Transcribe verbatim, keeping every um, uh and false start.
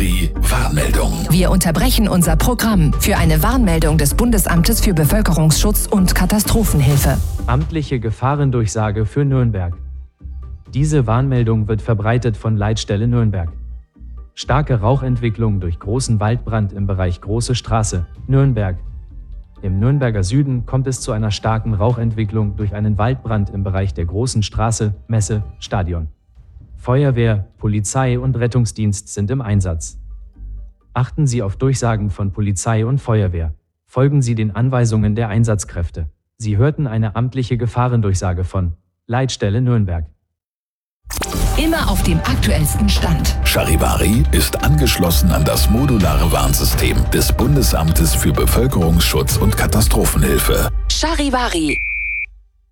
Charivari Warnmeldung. Wir unterbrechen unser Programm für eine Warnmeldung des Bundesamtes für Bevölkerungsschutz und Katastrophenhilfe. Amtliche Gefahrendurchsage für Nürnberg. Diese Warnmeldung wird verbreitet von Leitstelle Nürnberg. Starke Rauchentwicklung durch großen Waldbrand im Bereich Große Straße, Nürnberg. Im Nürnberger Süden kommt es zu einer starken Rauchentwicklung durch einen Waldbrand im Bereich der Großen Straße, Messe, Stadion. Feuerwehr, Polizei und Rettungsdienst sind im Einsatz. Achten Sie auf Durchsagen von Polizei und Feuerwehr. Folgen Sie den Anweisungen der Einsatzkräfte. Sie hörten eine amtliche Gefahrendurchsage von Leitstelle Nürnberg. Immer auf dem aktuellsten Stand. Charivari ist angeschlossen an das modulare Warnsystem des Bundesamtes für Bevölkerungsschutz und Katastrophenhilfe. Charivari.